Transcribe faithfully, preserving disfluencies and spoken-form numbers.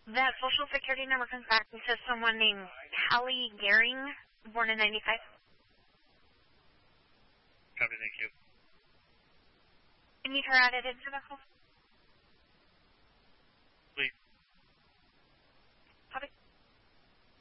That social security number comes back and says someone named Callie Gehring, born in ninety-five. Copy, thank you. You need her added into the call?